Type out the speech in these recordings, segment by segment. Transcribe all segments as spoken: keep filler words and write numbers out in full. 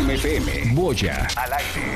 Máxima F M. Boya al aire.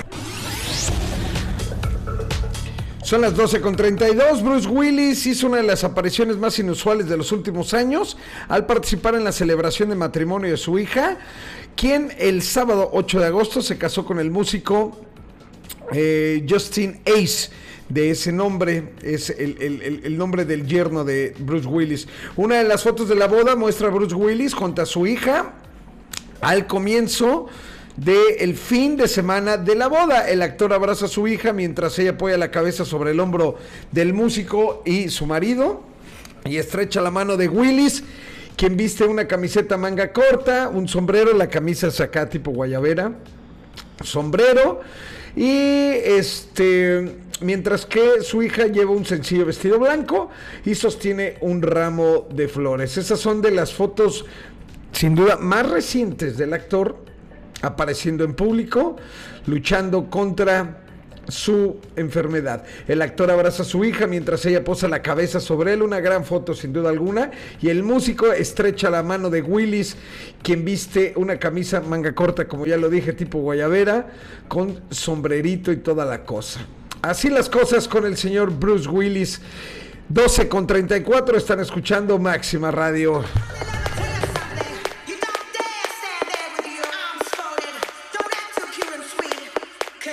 Son las doce con treinta y dos. Bruce Willis hizo una de las apariciones más inusuales de los últimos años al participar en la celebración de matrimonio de su hija, quien el sábado ocho de agosto se casó con el músico eh, Justin Ace. De ese nombre, es el, el, el nombre del yerno de Bruce Willis. Una de las fotos de la boda muestra a Bruce Willis junto a su hija al comienzo del fin de semana de la boda. El actor abraza a su hija mientras ella apoya la cabeza sobre el hombro del músico y su marido y estrecha la mano de Willis, quien viste una camiseta manga corta, un sombrero, la camisa es acá tipo guayabera, sombrero, y este, mientras que su hija lleva un sencillo vestido blanco y sostiene un ramo de flores. Esas son de las fotos sin duda más recientes del actor apareciendo en público, luchando contra su enfermedad. El actor abraza a su hija mientras ella posa la cabeza sobre él, una gran foto sin duda alguna, y el músico estrecha la mano de Willis, quien viste una camisa manga corta, como ya lo dije, tipo guayabera, con sombrerito y toda la cosa. Así las cosas con el señor Bruce Willis. doce con treinta y cuatro, están escuchando Máxima Radio.